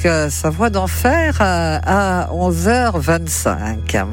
Sa voix d'enfer à 11h25.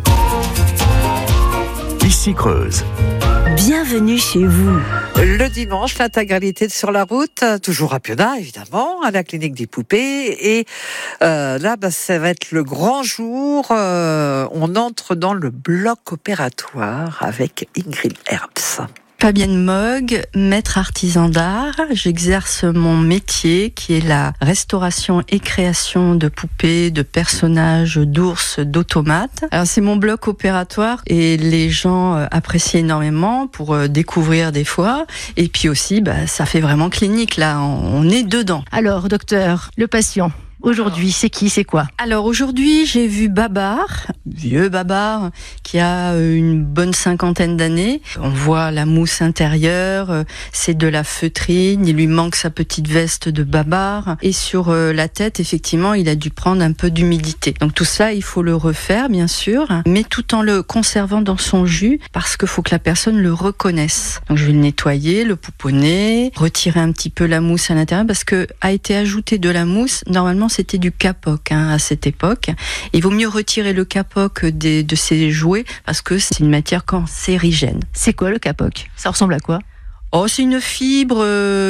Ici Creuse. Bienvenue chez vous. Le dimanche, l'intégralité de Sur la route, toujours à Piona, évidemment, à la clinique des poupées. Et là, ça va être le grand jour. On entre dans le bloc opératoire avec Ingrid Herbst. Fabienne Mogg, maître artisan d'art. J'exerce mon métier qui est la restauration et création de poupées, de personnages, d'ours, d'automates. Alors c'est mon bloc opératoire et les gens apprécient énormément pour découvrir des fois. Et puis aussi, ça fait vraiment clinique là, on est dedans. Alors docteur, le patient aujourd'hui, c'est qui, c'est quoi? Alors aujourd'hui, j'ai vu Babar, vieux Babar, qui a une bonne 50aine d'années. On voit la mousse intérieure, c'est de la feutrine, il lui manque sa petite veste de Babar. Et sur la tête, effectivement, il a dû prendre un peu d'humidité. Donc tout ça, il faut le refaire, bien sûr, mais tout en le conservant dans son jus, parce qu'il faut que la personne le reconnaisse. Donc je vais le nettoyer, le pouponner, retirer un petit peu la mousse à l'intérieur, parce que a été ajouté de la mousse, normalement, c'était du capoc à cette époque. Il vaut mieux retirer le capoc de ces jouets parce que c'est une matière cancérigène. C'est quoi le capoc? Ça ressemble à quoi? C'est une fibre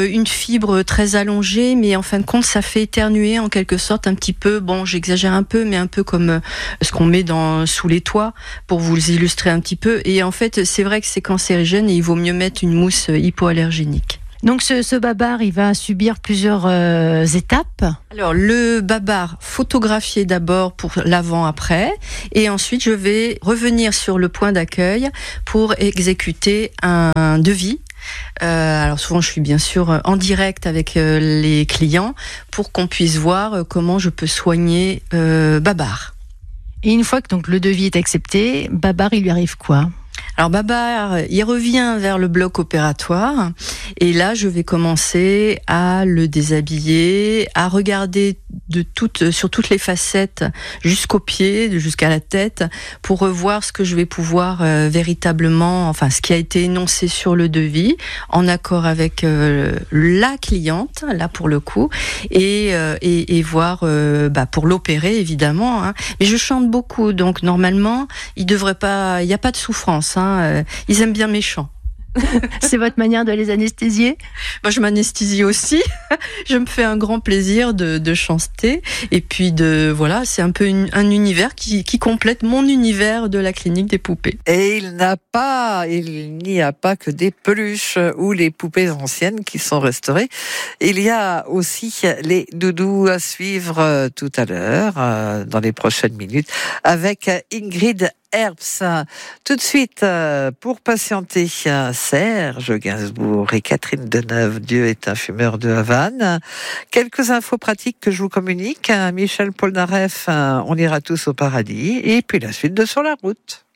très allongée, mais en fin de compte, ça fait éternuer en quelque sorte un petit peu. Bon, j'exagère un peu, mais un peu comme ce qu'on met sous les toits pour vous illustrer un petit peu. Et en fait, c'est vrai que c'est cancérigène et il vaut mieux mettre une mousse hypoallergénique. Donc ce Babar, il va subir plusieurs étapes. Alors le Babar, photographié d'abord pour l'avant-après, et ensuite je vais revenir sur le point d'accueil pour exécuter un devis. Alors souvent je suis bien sûr en direct avec les clients pour qu'on puisse voir comment je peux soigner Babar. Et une fois que donc le devis est accepté, Babar, il lui arrive quoi? Alors Babar, il revient vers le bloc opératoire et là je vais commencer à le déshabiller, à regarder sur toutes les facettes jusqu'aux pieds, jusqu'à la tête, pour revoir ce que je vais pouvoir véritablement, enfin ce qui a été énoncé sur le devis, en accord avec la cliente, là pour le coup, et voir pour l'opérer évidemment. Mais je chante beaucoup, donc normalement il n'y a pas de souffrance. Ils aiment bien mes chants. C'est votre manière de les anesthésier? Je m'anesthésie aussi. Je me fais un grand plaisir de chanter. Et puis c'est un peu un univers qui complète mon univers de la clinique des poupées. Et il n'y a pas que des peluches ou les poupées anciennes qui sont restaurées. Il y a aussi les doudous à suivre tout à l'heure, dans les prochaines minutes, avec Ingrid Herbst. Tout de suite, pour patienter, Serge Gainsbourg et Catherine Deneuve, Dieu est un fumeur de Havane. Quelques infos pratiques que je vous communique. Michel Polnareff, on ira tous au paradis. Et puis la suite de Sur la route.